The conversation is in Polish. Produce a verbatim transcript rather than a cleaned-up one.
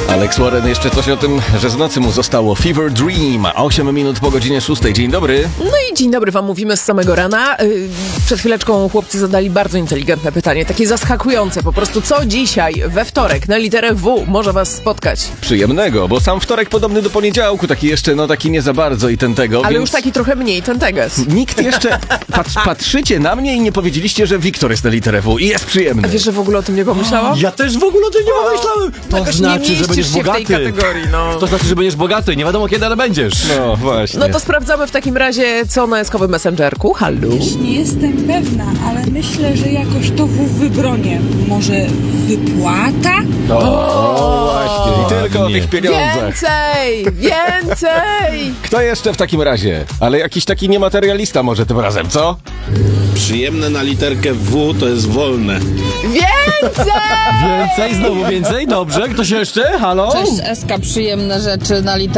Alex Warren jeszcze coś o tym, że z nocy mu zostało. Fever Dream, osiem minut po godzinie szóstej. Dzień dobry. No i dzień dobry wam mówimy z samego rana. Yy, przed chwileczką chłopcy zadali bardzo inteligentne pytanie, takie zaskakujące po prostu. Co dzisiaj, we wtorek, na literę W może was spotkać? Przyjemnego, bo sam wtorek podobny do poniedziałku, taki jeszcze, no taki nie za bardzo i ten tego, Ale więc... już taki trochę mniej, ten teges. Nikt jeszcze... Pat, patrzycie na mnie i nie powiedzieliście, że Wiktor jest na literę W i jest przyjemny. A wiesz, że w ogóle o tym nie pomyślałam? Ja też w ogóle o tym nie pomyślałem. To Jakoś znaczy, nie że będziesz mieścisz się w tej bogaty. kategorii, no. To znaczy, że będziesz bogaty. Nie wiadomo kiedy, ale będziesz. No właśnie. No to sprawdzamy w takim razie, co na eskowym messengerku. Hallo? Nie jestem pewna, ale myślę, że jakoś to w wybronię. Może wypłata? O, właśnie. I tylko o ładnie. tych pieniądzach. Więcej! Więcej! Kto jeszcze w takim razie? Ale jakiś taki niematerialista może tym razem, co? Przyjemne na literkę W to jest wolne. Więcej! Więcej, znowu więcej. Dobrze. Ktoś jeszcze? Halo? Cześć, Eska, przyjemne rzeczy na literę